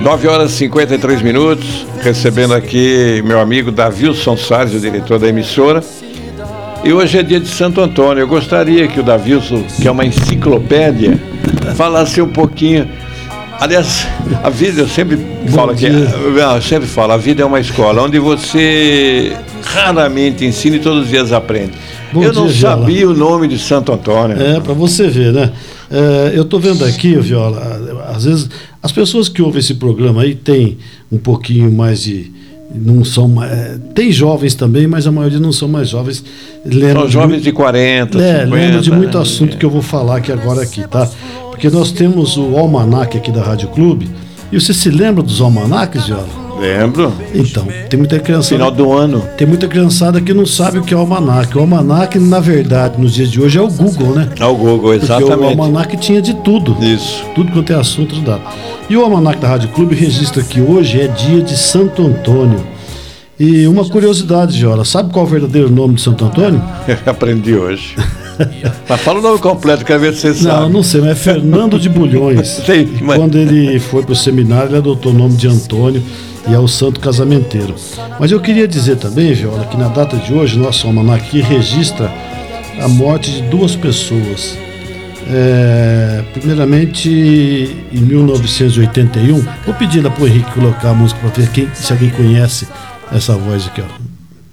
9 horas e 53 minutos, recebendo aqui meu amigo Davilson Salles, o diretor da emissora. E hoje é dia de Santo Antônio. Eu gostaria que o Davilson, que é uma enciclopédia, falasse um pouquinho. Aliás, a vida, eu sempre falo a vida é uma escola onde você raramente ensina e todos os dias aprende. Eu não sabia o nome de Santo Antônio. Para você ver, né? Eu estou vendo aqui, Viola, às vezes as pessoas que ouvem esse programa aí têm um pouquinho mais de... Não são, tem jovens também, mas a maioria não são mais jovens. São jovens de 40, 50. Lembro de muito assunto que eu vou falar agora, tá? Porque nós temos o almanaque aqui da Rádio Clube. E você se lembra dos almanaques, Viola? Lembro. Então, tem muita criançada... Final do ano. Tem muita criançada que não sabe o que é o almanaque. O almanaque, na verdade, nos dias de hoje é o Google, né? É o Google, exatamente. Porque o almanaque tinha de tudo. Isso. Tudo quanto é assunto dado. E o almanaque da Rádio Clube registra que hoje é dia de Santo Antônio. E uma curiosidade, Viola, sabe qual é o verdadeiro nome de Santo Antônio? Eu aprendi hoje. Mas fala o nome completo, quero ver se você sabe. Não sei, mas é Fernando de Bulhões. Sim, mas... Quando ele foi para o seminário, ele adotou o nome de Antônio e é o santo casamenteiro. Mas eu queria dizer também, Viola, que na data de hoje, nosso almanaque registra a morte de 2 pessoas. Primeiramente, em 1981, vou pedir lá para o Henrique colocar a música para ver se alguém conhece essa voz aqui, ó.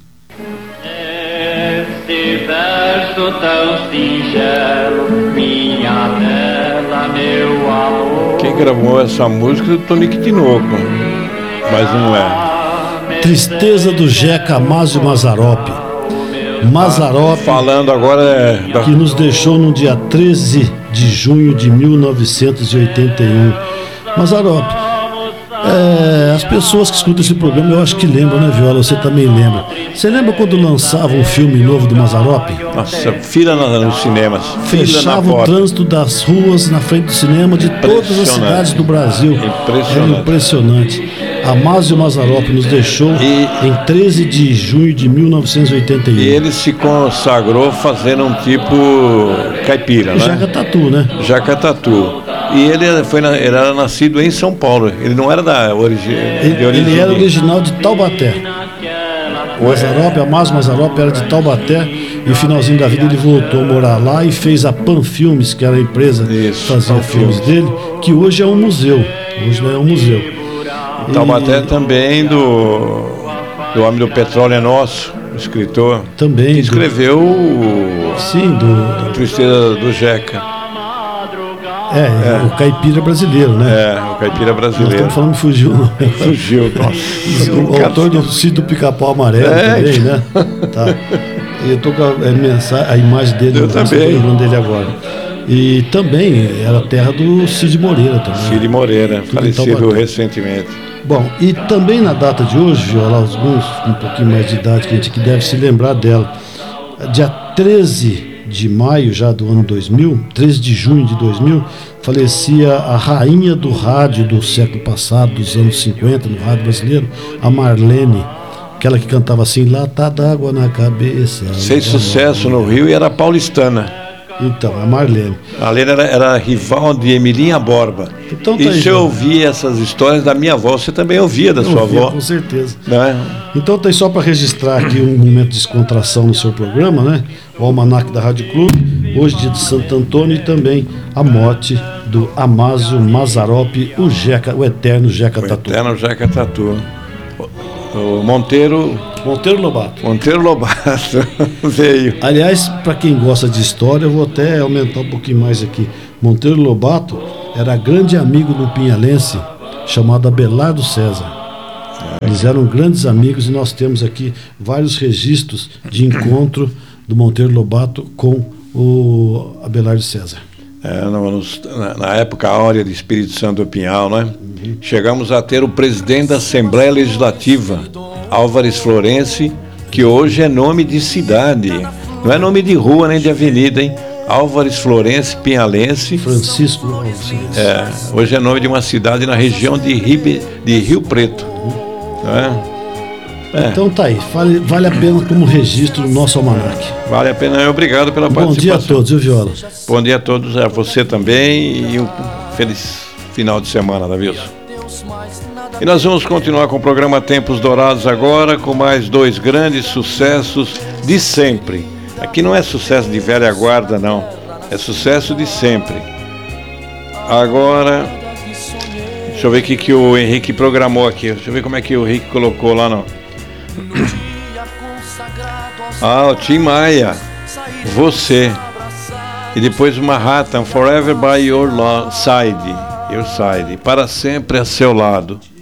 Este verso tão singelo, minha bela, meu amor. Quem gravou essa música é o Tonico Tinoco, mas não é. Tristeza do Jeca Amásio Mazzaropi. Mazzaropi, falando agora que nos deixou no dia 13 de junho de 1981. Mazzaropi. As pessoas que escutam esse programa, eu acho que lembram, né, Viola? Você também lembra. Você lembra quando lançava um filme novo do Mazzaropi? Nossa, fila nos cinemas. Fechava o trânsito das ruas na frente do cinema de todas as cidades do Brasil. Era impressionante. Amásio Mazzaropi nos deixou em 13 de junho de 1981. E ele se consagrou fazendo um tipo caipira, né? Jaca Tatu, né? Jaca Tatu. E ele era nascido em São Paulo. Ele não era da origem. Ele era original de Taubaté. Amásio Mazzaropi era de Taubaté. E no finalzinho da vida ele voltou a morar lá e fez a Pan Filmes, que era a empresa que fazia filmes dele, que hoje é um museu. Hoje é um museu. Taubaté também do Homem do Petróleo é Nosso, o escritor. Também. Que escreveu do Tristeza do Jeca. O caipira brasileiro, né? O caipira brasileiro. Nós estamos falando que fugiu. Fugiu, nossa. O autor do Sítio do Pica-Pau Amarelo também, né? Tá. E eu estou com a imagem dele. Eu também. Estou lembrando dele agora. E também era terra do Cid Moreira também. Cid Moreira, falecido recentemente. Bom, e também na data de hoje, Viola, alguns com um pouquinho mais de idade, que a gente que deve se lembrar dela. Dia 13 de maio já do ano 2000, 13 de junho de 2000, falecia a rainha do rádio do século passado, dos anos 50, no rádio brasileiro, a Marlene, aquela que cantava assim, lata d'água na cabeça. Fez sucesso no Rio e era paulistana. Então, a Marlene. A Marlene era rival de Emilinha Borba. Então, e se eu ouvia essas histórias da minha avó, você também ouvia da sua avó? Com certeza. Né? Então tem só para registrar aqui um momento de descontração no seu programa, né? O almanaque da Rádio Clube, hoje dia de Santo Antônio, e também a morte do Amásio Mazzaropi, o eterno Jeca Tatu. O eterno Jeca Tatu. O Monteiro Lobato veio. Aliás, para quem gosta de história, eu vou até aumentar um pouquinho mais aqui. Monteiro Lobato era grande amigo do pinhalense chamado Abelardo César. Eles eram grandes amigos e nós temos aqui vários registros de encontro do Monteiro Lobato com o Abelardo César. Na época áurea de Espírito Santo do Pinhal, né? Chegamos a ter o presidente da Assembleia Legislativa, Álvares Florense, que hoje é nome de cidade, não é nome de rua nem de avenida, hein? Álvares Florense, pinhalense. Francisco Álvares. Hoje é nome de uma cidade na região de Rio Preto. Então tá aí, vale a pena como registro do nosso almanaque. Vale a pena, obrigado pela participação. Bom dia a todos, viu, Viola? Bom dia a todos, a você também, e um feliz final de semana, Davilson. E nós vamos continuar com o programa Tempos Dourados agora, com mais 2 grandes sucessos de sempre. Aqui não é sucesso de velha guarda, não. É sucesso de sempre. Agora, deixa eu ver o que o Henrique programou aqui. Deixa eu ver como é que o Henrique colocou lá, não. O Tim Maia, Você. E depois o Manhattan, Forever by Your Side. Para sempre a seu lado.